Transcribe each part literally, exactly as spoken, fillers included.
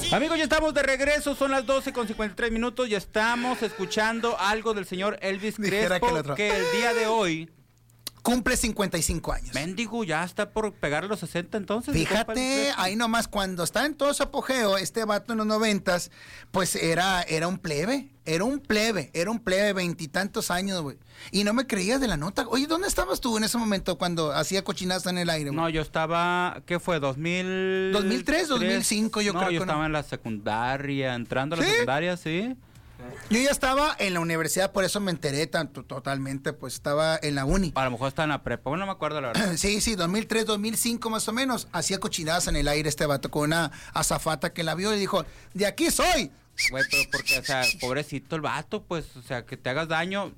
Amigos, ya estamos de regreso, son las doce con cincuenta y tres minutos, ya estamos escuchando algo del señor Elvis Crespo, que, el, que el día de hoy cumple cincuenta y cinco años. Mendigo, ya está por pegar los sesenta entonces. Fíjate, ahí nomás, cuando estaba en todo su apogeo, este vato en los noventas, pues era, era un plebe, era un plebe, era un plebe, veintitantos años, güey. Y no me creías de la nota. Oye, ¿dónde estabas tú en ese momento cuando hacía cochinaza en el aire, güey? No, yo estaba, ¿qué fue? ¿dos mil? ¿dos mil tres, dos mil cinco? Yo no, creo yo que estaba no. en la secundaria, entrando a la ¿Sí? secundaria, sí. Yo ya estaba en la universidad, por eso me enteré tanto, totalmente, pues estaba en la uni. A lo mejor estaba en la prepa, bueno, no me acuerdo la verdad. Sí, sí, dos mil tres, dos mil cinco más o menos, hacía cochinadas en el aire este vato con una azafata que la vio y dijo, de aquí soy. Güey, pero porque, o sea, pobrecito el vato, pues, o sea, que te hagas daño.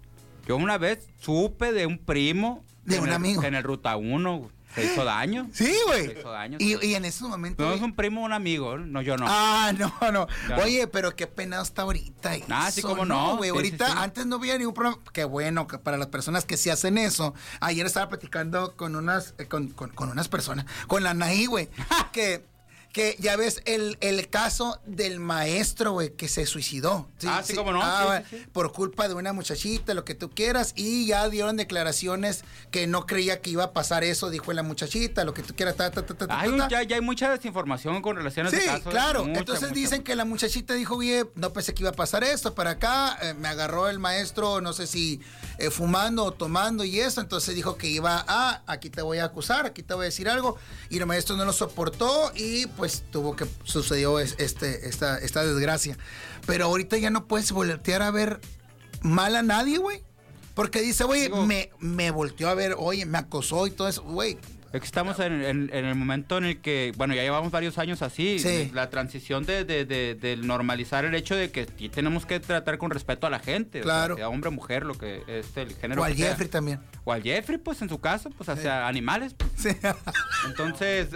Yo una vez supe de un primo. De un el, amigo. Que en el Ruta uno se hizo daño. Sí, güey. Se hizo daño. Y, y en esos momentos. No es un primo o un amigo, no, yo no. Ah, no, no. Ya. Oye, pero qué penado está ahorita. Ah, sí, cómo no. güey. Sí, ahorita, sí, sí. antes no había ningún problema. Qué bueno que para las personas que sí hacen eso. Ayer estaba platicando con unas, eh, con, con, con unas personas, con la Anaí, güey, que. Que ya ves el, el caso del maestro, güey, que se suicidó. Sí, ah, sí, cómo no. Ah, sí, sí, sí. Por culpa de una muchachita, lo que tú quieras. Y ya dieron declaraciones que no creía que iba a pasar eso, dijo la muchachita, lo que tú quieras. Ta, ta, ta, ta, Ay, ta, ta. ya, ya hay mucha desinformación con relación a Sí, ese caso. claro. Mucha, Entonces mucha. dicen que la muchachita dijo, oye, no pensé que iba a pasar esto, para acá eh, me agarró el maestro, no sé si eh, fumando o tomando y eso, entonces dijo que iba a, aquí te voy a acusar, aquí te voy a decir algo, y el maestro no lo soportó y pues tuvo que, sucedió este, esta, esta desgracia. Pero ahorita ya no puedes voltear a ver mal a nadie, güey. Porque dice, güey, me, me volteó a ver, oye, me acosó y todo eso, güey. Es que estamos en, en, en el momento en el que, bueno, ya llevamos varios años así, Sí. la transición de, de, de, de normalizar el hecho de que sí tenemos que tratar con respeto a la gente, Claro. o sea, sea hombre o mujer, lo que es el género O al que sea. Jeffrey también. O al Jeffrey, pues en su caso, pues hacia Sí. animales. Pues. Sí. Entonces,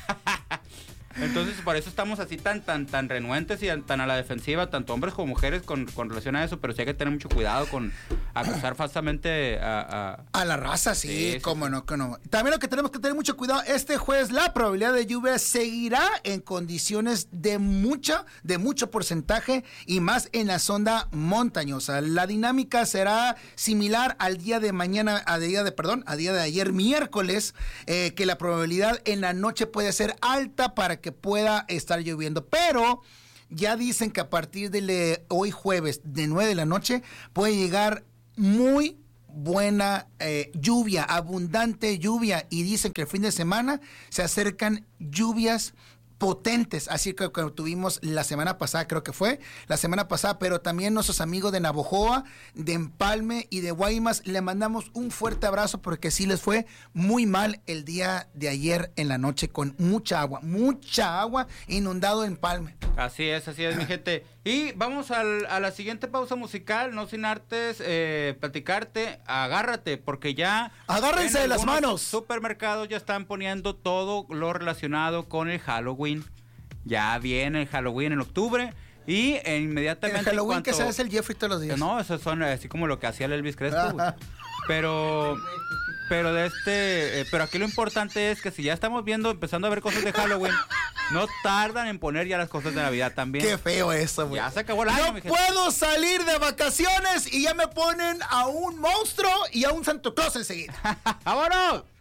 entonces por eso estamos así tan, tan, tan renuentes y tan a la defensiva, tanto hombres como mujeres con, con relación a eso, pero sí hay que tener mucho cuidado con acusar falsamente a... a... A la raza, sí, Sí, sí, cómo sí. no, que no. También lo que tenemos que tener mucho cuidado, este jueves la probabilidad de lluvia seguirá en condiciones de mucha, de mucho porcentaje y más en la zona montañosa. La dinámica será similar al día de mañana, a día de, perdón, a día de ayer miércoles, eh, que la probabilidad en la noche puede ser alta para que pueda estar lloviendo, pero ya dicen que a partir de le, hoy jueves de nueve de la noche puede llegar muy buena eh, lluvia, abundante lluvia, y dicen que el fin de semana se acercan lluvias potentes, así que como tuvimos la semana pasada, creo que fue la semana pasada, pero también nuestros amigos de Navojoa, de Empalme y de Guaymas, le mandamos un fuerte abrazo porque sí les fue muy mal el día de ayer en la noche con mucha agua, mucha agua inundado en Empalme. Así es, así es, mi gente. Y vamos al, a la siguiente pausa musical, no sin artes, eh, platicarte, agárrate, porque ya... Agárrense de las manos. Supermercados ya están poniendo todo lo relacionado con el Halloween. Ya viene el Halloween en octubre y eh, inmediatamente... El Halloween cuanto, que se hace el Jeffrey todos los días. No, eso son así como lo que hacía el Elvis Crespo, güey. Pero... Pero de este, eh, pero aquí lo importante es que si ya estamos viendo, empezando a ver cosas de Halloween, no tardan en poner ya las cosas de Navidad también. Qué feo eso, güey. Ya se acabó el año, No mi gente. puedo salir de vacaciones y ya me ponen a un monstruo y a un Santo Claus enseguida. ¡Vámonos!